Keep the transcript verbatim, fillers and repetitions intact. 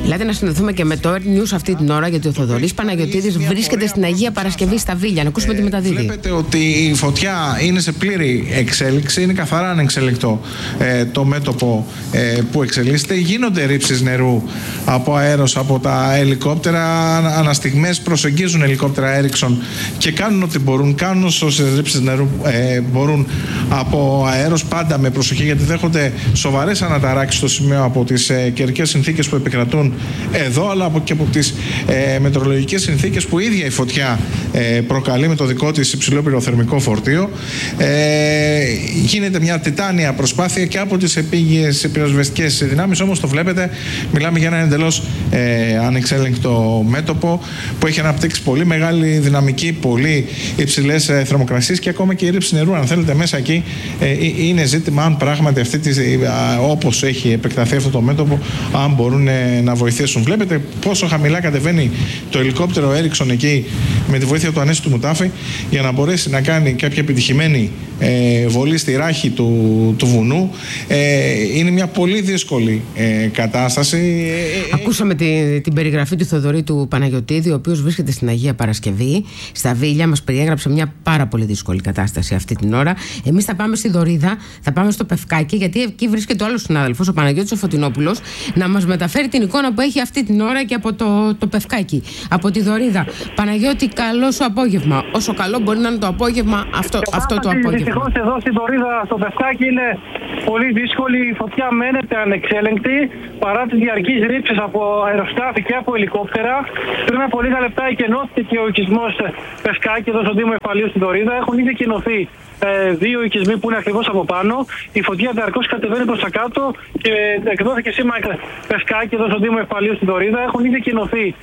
Δηλαδή να συνδεθούμε και με το Earth News αυτή την ώρα, γιατί ο Θοδωρής Παναγιωτίδης βρίσκεται στην Αγία Παρασκευή στα Βίλια. Να ακούσουμε ε, τη μεταδίδη. Βλέπετε ότι η φωτιά είναι σε πλήρη εξέλιξη, είναι καθαρά ανεξελεκτό ε, το μέτωπο ε, που εξελίσσεται. Γίνονται ρήψεις νερού από αέρος, από τα ελικόπτερα. Αναστιγμές προσεγγίζουν ελικόπτερα Ericsson και κάνουν ό,τι μπορούν. Κάνουν όσες ρήψεις νερού ε, μπορούν από αέρος, πάντα με προσοχή, γιατί δέχονται σοβαρές αναταράξεις στο σημείο από τις ε, καιρικές συνθήκες που επικρατούν εδώ, αλλά από, και από τις ε, μετεωρολογικές συνθήκες που η ίδια η φωτιά ε, προκαλεί με το δικό της υψηλό πυροθερμικό φορτίο. Ε, γίνεται μια τιτάνια προσπάθεια και από τις επίγειες πυροσβεστικές δυνάμεις, όμως το βλέπετε, μιλάμε για ένα εντελώς ε, ανεξέλεγκτο μέτωπο που έχει αναπτύξει πολύ μεγάλη δυναμική, πολύ υψηλές ε, θερμοκρασίες και ακόμα και η ρήψη νερού, αν θέλετε, μέσα εκεί ε, είναι ζήτημα αν πράγματι αυτή τη, ε, όπως έχει επεκταθεί αυτό το μέτωπο, αν μπορούν ε, να βοηθήσουν. Βλέπετε πόσο χαμηλά κατεβαίνει το ελικόπτερο Ericsson εκεί με τη βοήθεια του Ανέστη του Μουτάφη για να μπορέσει να κάνει κάποια επιτυχημένη ε, βολή στη ράχη του, του βουνού. Ε, είναι μια πολύ δύσκολη ε, κατάσταση. Ακούσαμε τη, την περιγραφή του Θοδωρή του Παναγιωτίδη, ο οποίος βρίσκεται στην Αγία Παρασκευή, στα Βίλια. Μας περιέγραψε μια πάρα πολύ δύσκολη κατάσταση αυτή την ώρα. Εμείς θα πάμε στη Δωρίδα, θα πάμε στο Πευκάκι, γιατί εκεί βρίσκεται ο άλλος συνάδελφος, ο Παναγιώτης ο Φωτεινόπουλος, να μας μεταφέρει την εικόνα που έχει αυτή την ώρα και από το, το Πευκάκι, από τη Δωρίδα. Παναγιώτη, καλό σου απόγευμα. Όσο καλό μπορεί να είναι το απόγευμα, αυτό, αυτό το απόγευμα. Δυστυχώς εδώ στην Δωρίδα, στο Πευκάκι, είναι πολύ δύσκολη. Η φωτιά μένεται ανεξέλεγκτη παρά τις διαρκείς ρήψεις από αεροσκάφη και από ελικόπτερα. Πριν από λίγα λεπτά εκενώθηκε και ο οικισμός Πευκάκι εδώ στο Δήμο Εφαλίου στη Δωρίδα. Έχουν ήδη εκενωθεί ε, δύο οικισμοί που είναι ακριβώς από πάνω. Η φωτιά διαρκώς κατεβαίνει προς τα κάτω και εκδόθηκε σήμα Πευκάκι εδώ στο Δήμο Εφαλίου στη Δωρίδα. Έχουν ήδη εκενωθεί